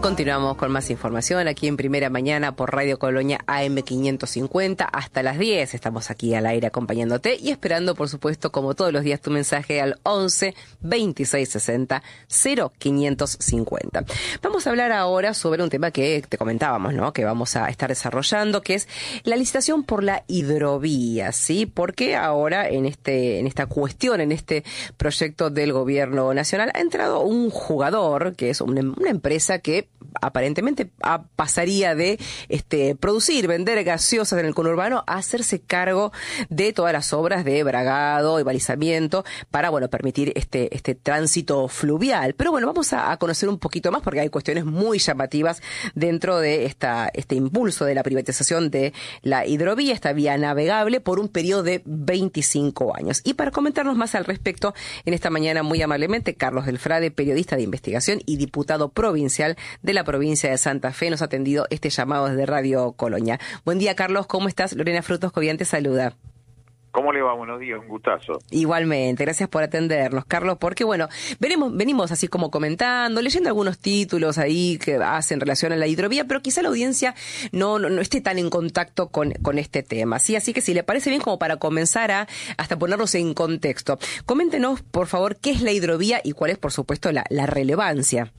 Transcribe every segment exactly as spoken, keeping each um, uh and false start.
Continuamos con más información aquí en Primera Mañana por Radio Colonia A M quinientos cincuenta. Hasta las diez estamos aquí al aire acompañándote y esperando, por supuesto, como todos los días, tu mensaje al once veintiséis sesenta cero quinientos cincuenta. Vamos a hablar ahora sobre un tema que te comentábamos, ¿no? Que vamos a estar desarrollando, que es la licitación por la hidrovía, ¿sí? Porque ahora en este en esta cuestión, en este proyecto del Gobierno Nacional, ha entrado un jugador, que es una, una empresa que aparentemente a, pasaría de este producir, vender gaseosas en el conurbano a hacerse cargo de todas las obras de bragado y balizamiento para, bueno, permitir este este tránsito fluvial. Pero bueno, vamos a, a conocer un poquito más porque hay cuestiones muy llamativas dentro de esta este impulso de la privatización de la hidrovía, esta vía navegable, por un periodo de veinticinco años. Y para comentarnos más al respecto, en esta mañana muy amablemente, Carlos del Frade, periodista de investigación y diputado provincial de la provincia de Santa Fe, nos ha atendido este llamado desde Radio Colonia. Buen día, Carlos, ¿cómo estás? Lorena Frutos Cobian te saluda. ¿Cómo le va? Buenos días, un gustazo. Igualmente, gracias por atendernos, Carlos, porque bueno, venimos, venimos así como comentando, leyendo algunos títulos ahí que hacen relación a la hidrovía, pero quizá la audiencia no, no, no esté tan en contacto con, con este tema, ¿sí? Así que si le parece bien, como para comenzar a hasta ponernos en contexto, coméntenos, por favor, qué es la hidrovía y cuál es, por supuesto, la, la relevancia.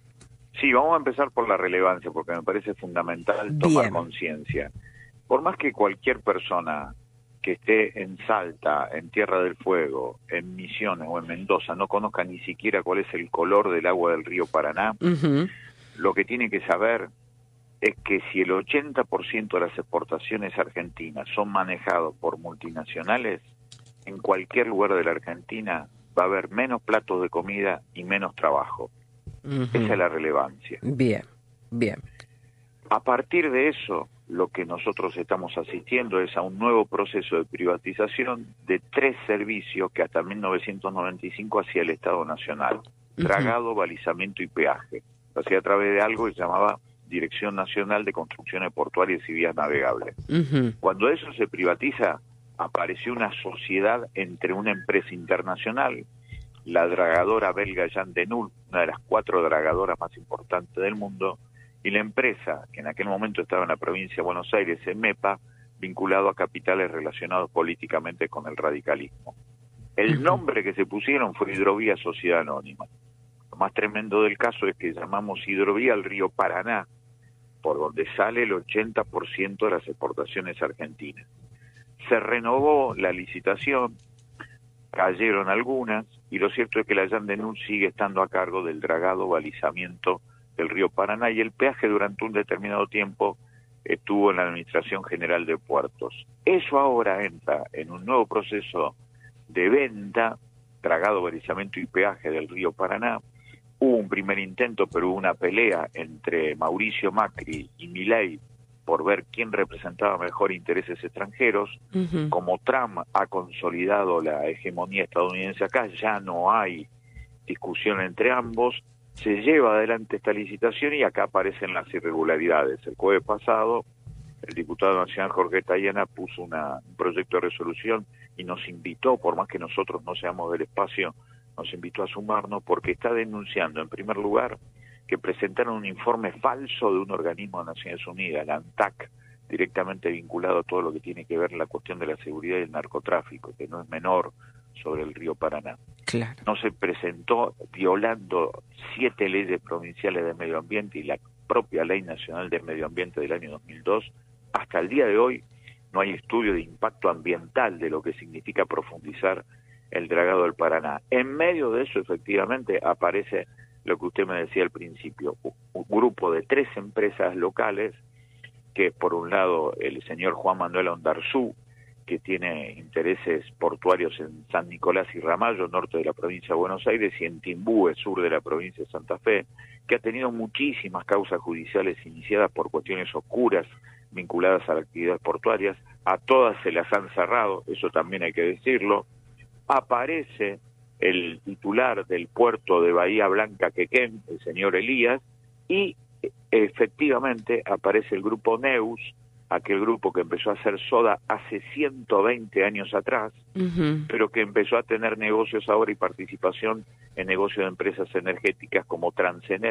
Sí, vamos a empezar por la relevancia, porque me parece fundamental tomar conciencia. Por más que cualquier persona que esté en Salta, en Tierra del Fuego, en Misiones o en Mendoza, no conozca ni siquiera cuál es el color del agua del río Paraná, uh-huh. Lo que tiene que saber es que si el ochenta por ciento de las exportaciones argentinas son manejados por multinacionales, en cualquier lugar de la Argentina va a haber menos platos de comida y menos trabajo. Uh-huh. Esa es la relevancia. Bien, bien. A partir de eso, lo que nosotros estamos asistiendo es a un nuevo proceso de privatización de tres servicios que hasta mil novecientos noventa y cinco hacía el Estado Nacional. Uh-huh. Dragado, balizamiento y peaje. Lo hacía a través de algo que se llamaba Dirección Nacional de Construcciones Portuarias y Vías Navegables. Uh-huh. Cuando eso se privatiza, apareció una sociedad entre una empresa internacional, la dragadora belga Jan de Nul, una de las cuatro dragadoras más importantes del mundo, y la empresa, que en aquel momento estaba en la provincia de Buenos Aires, EMEPA, vinculado a capitales relacionados políticamente con el radicalismo. El nombre que se pusieron fue Hidrovía Sociedad Anónima. Lo más tremendo del caso es que llamamos hidrovía al río Paraná, por donde sale el ochenta por ciento de las exportaciones argentinas. Se renovó la licitación, cayeron algunas, y lo cierto es que la Jan de Nul sigue estando a cargo del dragado, balizamiento del río Paraná, y el peaje durante un determinado tiempo estuvo en la Administración General de Puertos. Eso ahora entra en un nuevo proceso de venta, dragado, balizamiento y peaje del río Paraná. Hubo un primer intento, pero hubo una pelea entre Mauricio Macri y Milei por ver quién representaba mejor intereses extranjeros. Uh-huh. Como Trump ha consolidado la hegemonía estadounidense acá, ya no hay discusión entre ambos, se lleva adelante esta licitación y acá aparecen las irregularidades. El jueves pasado, el diputado nacional Jorge Tayana puso una, un proyecto de resolución y nos invitó, por más que nosotros no seamos del espacio, nos invitó a sumarnos porque está denunciando, en primer lugar, que presentaron un informe falso de un organismo de Naciones Unidas, la ANTAC, directamente vinculado a todo lo que tiene que ver la cuestión de la seguridad y el narcotráfico, que no es menor, sobre el río Paraná. Claro. No se presentó violando siete leyes provinciales de medio ambiente y la propia Ley Nacional de Medio Ambiente del año dos mil dos. Hasta el día de hoy no hay estudio de impacto ambiental de lo que significa profundizar el dragado del Paraná. En medio de eso, efectivamente, aparece lo que usted me decía al principio, un grupo de tres empresas locales, que por un lado el señor Juan Manuel Ondarzú, que tiene intereses portuarios en San Nicolás y Ramallo, norte de la provincia de Buenos Aires, y en Timbúes, sur de la provincia de Santa Fe, que ha tenido muchísimas causas judiciales iniciadas por cuestiones oscuras vinculadas a las actividades portuarias. A todas se las han cerrado, eso también hay que decirlo. Aparece el titular del puerto de Bahía Blanca, Quequén, el señor Elías, y efectivamente aparece el grupo Neus, aquel grupo que empezó a hacer soda hace ciento veinte años atrás, uh-huh. pero que empezó a tener negocios ahora y participación en negocios de empresas energéticas como Transener